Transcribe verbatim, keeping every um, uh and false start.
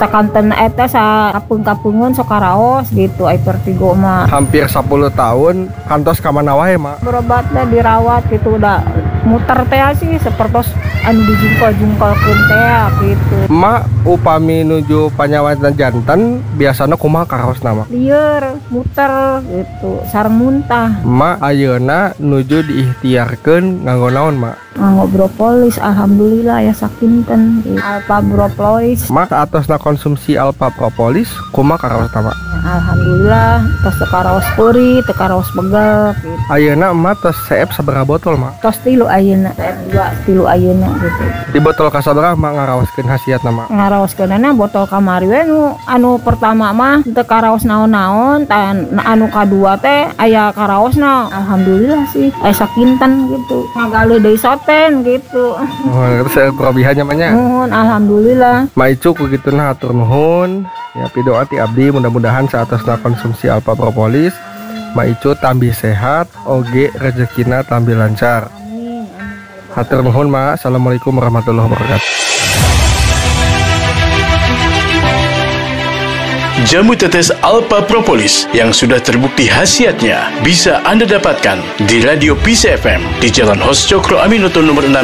sakanten eta sa kapeung-kapeungeun sok karaos gitu ai Vertigo mah. Hampir sepuluh tahun kantos ka mana wae mak. Berobat da dirawat gitu udah muter teh sih sapertos anu dijungkal-jungkalkeun teh gitu. Mak upami nuju panyawatan janten biasana kumaha karaosna mak? Lieur muter gitu sareng muntah. Mak ayeuna nuju diikhtiarkeun nganggo naon mak? Nganggo propolis alhamdulillah ya sakinten gitu. Alpha propolis. Mak atosna konsumsi Alpha propolis kumaha karaosna mak? Alhamdulillah tos teu karaos peuri, teu karaos begel gitu. Ayeuna emak tos seep sabaraha botol mak? Tos tilu ayeuna, dua tilu ayeuna gitu. Di botol kasabaraha mak ngaraoskeun khasiatna mak? Ngaraoskeunana botol kamari we nu anu pertama mah teu karaos naon-naon, tan anu kadua teh aya karaosna. Alhamdulillah sih aya sakinten gitu. Ngagale deui soten gitu. Oh, terus kelebihannya mah nya? Nuhun alhamdulillah. Ma Icu kugituna hatur nuhun. Ya pidoa ti abdi mudah-mudahan saatosna konsumsi Alpha propolis Ma Icu tambih sehat, oge rezekina tambih lancar. Hatur nuhun ma. Assalamualaikum warahmatullahi wabarakatuh. Jamu tetes Alpha Propolis yang sudah terbukti khasiatnya bisa Anda dapatkan di Radio Peace F M di Jalan Hos Cokro Aminoto nomor enam